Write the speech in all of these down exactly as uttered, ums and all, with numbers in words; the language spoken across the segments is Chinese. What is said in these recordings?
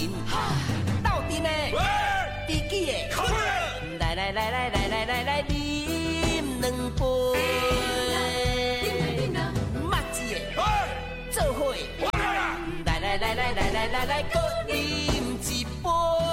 阵，斗阵的，知己的，来来来来来来来来，饮两杯。麦子的，做伙的，来来来来来来来来，各饮一杯。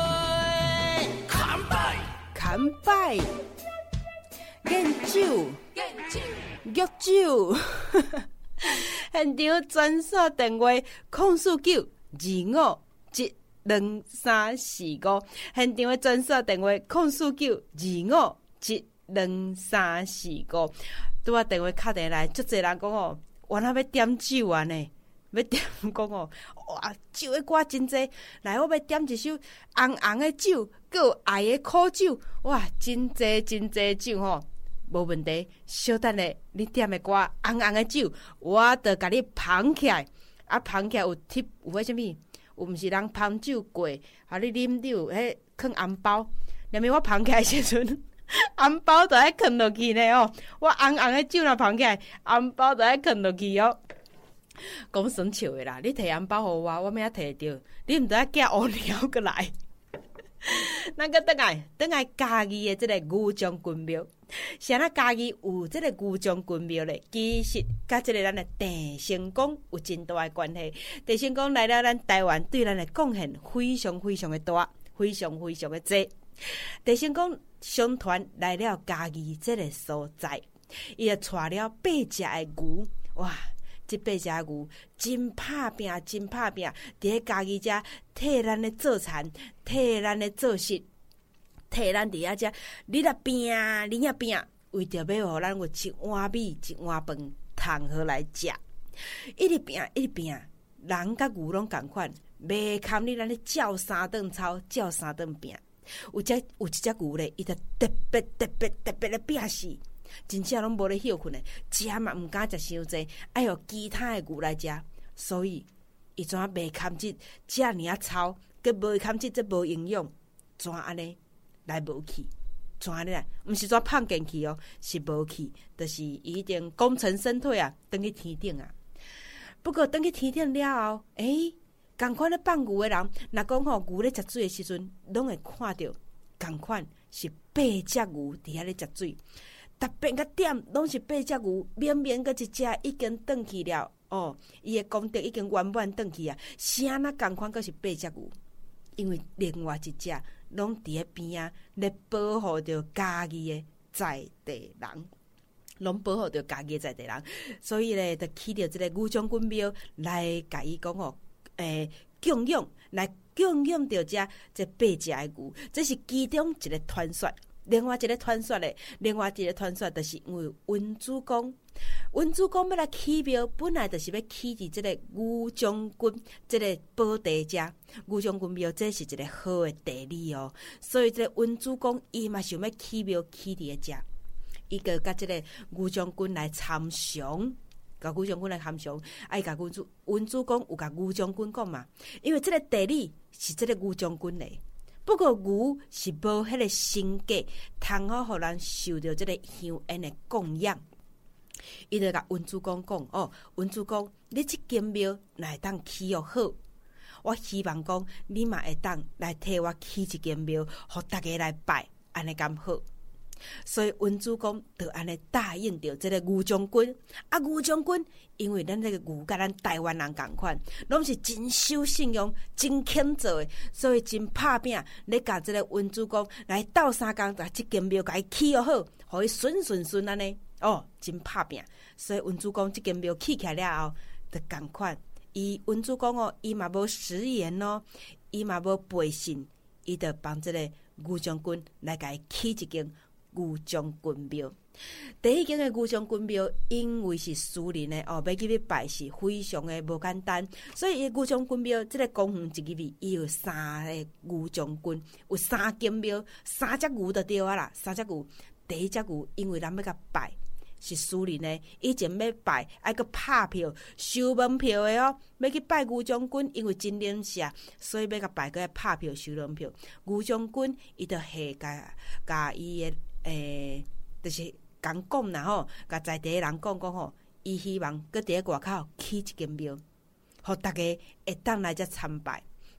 干杯！ 干杯！饮酒，约酒。现场专线电话：空四九二五一两三四五。现场的专线电话：空四九二五一两三四五。拄啊电话敲进来，足侪人讲哦，原来要点酒啊呢，要点讲哦，哇，酒的歌真济，来我要点一首红红的酒，还有爱的苦酒，哇，真济真济酒吼。无问题，小等咧，你点的歌红红的酒，我着甲你捧起来。啊，捧起来有贴有迄什物？有毋是人捧酒过，啊，你啉你有迄囥红包。连面我捧起来时阵，红包着爱囥落去呢哦。我红红的酒若捧起来，红包着爱囥落去哦。讲算笑的啦，你摕红包互我，我免摕着，你毋得爱寄乌鸟过来。咱个倒来，倒来嘉义的即个牛将军庙，是安那嘉义有即个牛将军庙咧？其实甲即个咱的郑成功有真大的关系。郑成功来了咱台湾，对咱的贡献非常非常的大，非常非常的多。郑成功商团来了嘉义即个所在，伊就带了八只的牛，哇！即八只牛真拍拼，真拍拼，伫咧家己遮替咱咧做田，替咱咧做事，替咱伫遐遮，你若拼，你若拼，为着要互咱有一碗米、一碗饭，通好来食。一直拼，一直拼，人甲牛拢共款，袂堪你咱咧照三顿操，照三顿拼。有只有一只牛咧，伊就特别特别特别咧拼死。真正拢无咧休困诶，食嘛毋敢食伤济，爱互其他诶牛来食，所以伊怎袂堪即遮尔啊臭，佮无堪即这无营养，怎安尼来无去？怎安尼来？毋是怎胖进去哦，是无去，就是已经功成身退啊，登去天顶啊。不过登去天顶了后，诶，共款咧放牛诶人，若讲吼牛咧食水诶时阵，拢会看到共款是八只牛伫遐咧食水。特别个点拢是八只牛，绵绵个一只已经转去了哦，伊的功德已经圆满转去啊。啥那共款个是八只牛，因为另外一只拢伫咧边啊，咧保护着家己的在地人，拢保护着家己的在地人，所以咧，就起着即个牛将军庙来甲伊讲哦，诶、欸，供养来供养着遮这八只的牛，这是其中一个传说。另外一个传说咧，另外一个传说就是因为文主公，文主公要来起庙，本来就是要起伫即个牛将军即个宝地遮。牛将军庙这是一个好的地理哦，所以即个文主公伊嘛想要起庙起伫遮，伊个甲即个牛将军来参详。甲牛将军来参详，爱甲文主文主公有甲牛将军讲嘛，因为即个地理是即个牛将军咧。不过牛是无迄个身价，通好互咱受到即个香烟的供养。伊就甲文主公讲：哦，文主公，你即间庙若会当起又好，我希望讲你嘛会当来替我起一间庙，互大家来拜，安尼敢好？所以文主公就安尼答应着即个牛将军。啊，牛将军因为咱这个牛甲咱台湾人共款，拢是真守信用、真肯做的，所以真拍拼，咧甲即个文主公来斗三工，甲即间庙甲伊起又好，互伊顺顺顺安尼。哦，真拍拼。所以文主公即间庙起起来了后，就共款。伊文主公哦，伊嘛无食言哦，伊嘛无背信，伊就帮即个牛将军来甲伊起一间牛将军庙。第一间的牛将军庙，因为是私人的哦，要去要拜是非常的无简单，所以伊牛将军庙这个公园一入去，伊有三个牛将军，有三间庙，三只牛就对啊啦，三只牛。第一只牛，因为咱要甲拜是私人的，以前要拜爱个拍票收门票的哦，要去拜牛将军，因为真灵下，所以要甲拜个拍票收门票。牛将军伊就下甲甲伊的诶，就是讲讲啦吼，甲在地人讲讲吼，伊希望搁伫咧外口起一间庙，互大家会当来遮参拜，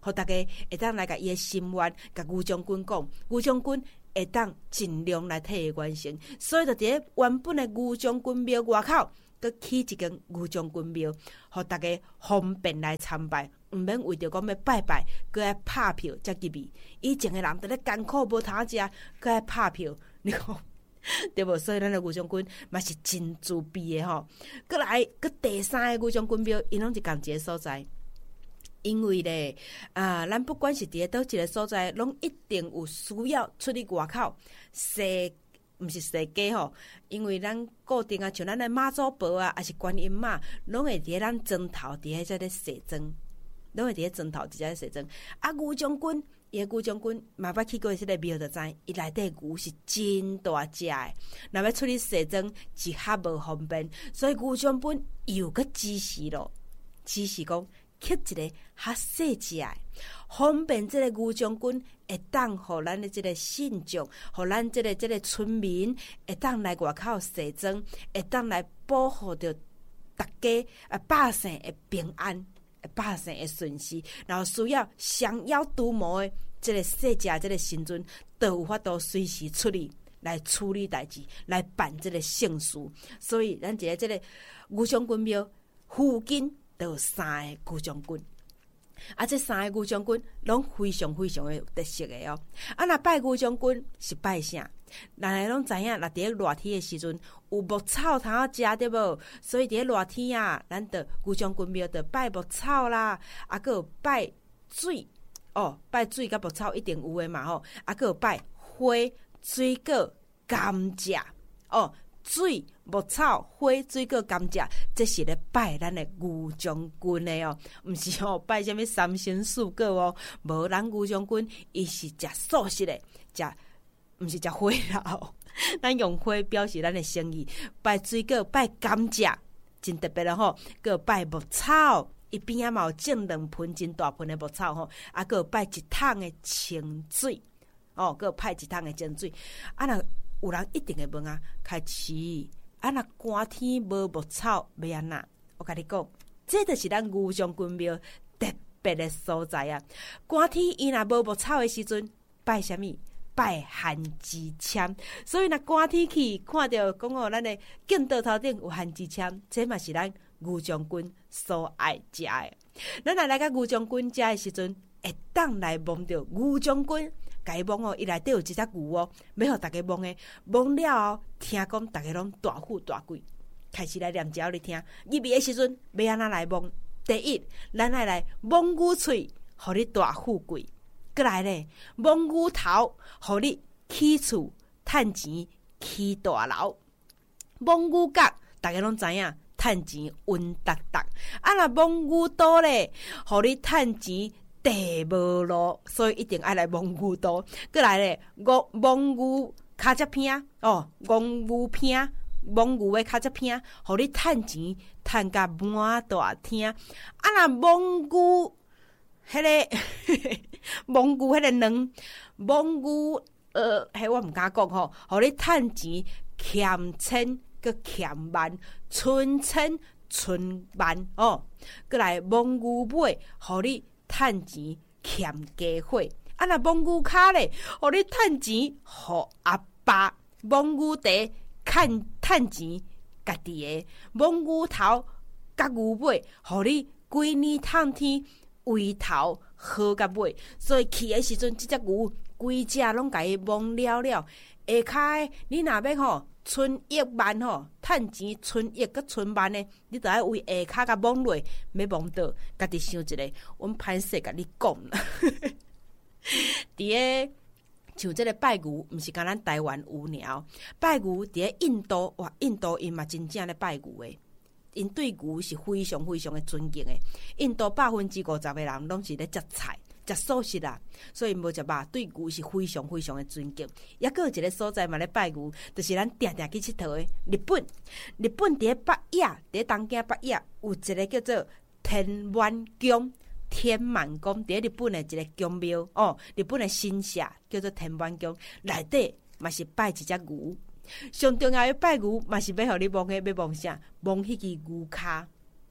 互大家会当来甲伊诶心愿，甲牛将军讲，牛将军会当尽量来替伊完成。所以就伫咧原本诶牛将军庙外口，佮起一间牛将军庙，互大家方便来参拜，毋免为着讲要拜拜，佮爱拍票才入去。以前诶人伫咧艰苦无通食，佮爱拍票，你讲对无？所以咱诶牛将军嘛是真自卑诶吼。佮来，佮第三个牛将军庙，因拢是共一个所在。因为咧，啊，咱不管是伫咧倒一个所在，拢一定有需要出去外口踅，毋是踅街吼。因为咱固定啊，像咱诶妈祖婆啊，还是观音妈，拢会伫咧咱庄头伫咧遮咧踅庄，拢会伫咧庄头伫遮咧踅庄。啊，牛将军，伊诶牛将军嘛捌去过即个庙就知，伊内底牛是真大只诶，若要出去踅庄是较无方便，所以牛将军又搁指示咯，指示讲。刻一个较细只诶，方便即个牛将军会当互咱的即个信众，互咱即个即个村民会当来外口踅庄，会当来保护着大家啊百姓的平安，百姓的顺遂。然后需要降妖除魔的即个细只即个神尊，都有法度随时出去来处理代志，来办即个圣事。所以咱一个即个牛将军庙附近。都有三个牛将军，啊，这三个牛将军拢非常非常的有特色的哦。啊，若拜牛将军是拜啥？咱来拢知影，若伫咧热天的时阵有牧草通好食对无？所以伫咧热天啊，咱的牛将军庙的拜牧草啦，啊，佮有拜水哦，拜水甲牧草一定有诶嘛吼，啊，佮有拜花、水果、甘蔗哦。水、牧草、花、水果、甘蔗，这是咧拜咱的牛将军的哦，毋是哦拜什么三星四果哦。无，咱牛将军伊是食素食的，食毋是食花啦哦。咱用花表示咱的诚意，拜水果、拜甘蔗，真特别啦吼。佮拜牧草，伊边仔嘛有种两盆真大盆的牧草吼，啊，佮拜一桶的清水，哦，佮派一桶的清水，啊若。有人一定会问啊，开始啊，若寒天无牧草要安那？我甲你讲，这就是咱牛将军庙特别的所在啊。寒天伊若无牧草的时阵，拜什么？拜番薯签。所以若寒天去看到讲哦，咱的镜道头顶有番薯签，这嘛是咱牛将军所爱食的。咱若来甲牛将军食的时阵，会当来摸到牛将军。甲伊摸哦，伊内底有一只牛哦，要互大家摸诶，摸了后，听讲大家拢大富大贵，开始来念咒你听。入面诶时阵，要安怎来摸？第一，咱爱来摸牛喙，互你大富贵；过来咧，摸牛头，互你起厝、趁钱、起大楼；摸牛角，大家拢知影，趁钱稳达达。啊，若摸牛肚咧，互你趁钱。地无路，所以一定爱来摸牛肚。过来咧，摸摸牛骹只片哦，摸牛片，摸牛的骹只片，互你趁钱趁甲满大厅。啊，若摸牛，迄、那个摸牛迄个卵，摸牛呃，迄我毋敢讲吼，互你趁钱欠千佮欠万，春千春万哦。过来摸牛尾，互你。趁钱欠家伙，啊！若摸牛骹咧，互你趁钱，互阿爸摸牛地，趁趁钱家己的摸牛头，甲牛尾，互你规年探天，围头好甲尾。所以去的时阵，即只牛规只拢甲伊摸了了。下骹你若要吼春亿万吼，趁钱春亿佮春万呢，你著爱为下骹甲摸落，要摸到，家己想一个，阮歹势甲你讲啦。伫个像即个拜牛，毋是甲咱台湾有尔，拜牛伫个印度，哇，印度因嘛真正咧拜牛诶。因对牛是非常非常的尊敬诶。印度百分之五十的人拢是咧食菜。食素食啦，所以无食肉，对牛是非常非常的尊敬。也个有一个所在嘛咧拜牛，就是咱定定去佚佗的日本。日本伫咧北野，伫咧东京北野有一个叫做天满宫，天满宫伫咧日本的一个宫庙哦，日本的神社叫做天满宫，内底嘛是拜一只牛。上重要的拜牛嘛是要互你摸的，要摸啥？摸迄支牛骹。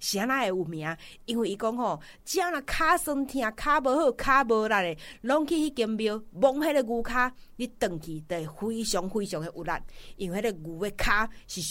啥那会有名？因为伊讲吼，只要若骹酸痛、骹无好、骹无力诶，拢去迄间庙摸迄个牛骹，你转去就会非常非常诶有力，因为迄个牛诶骹是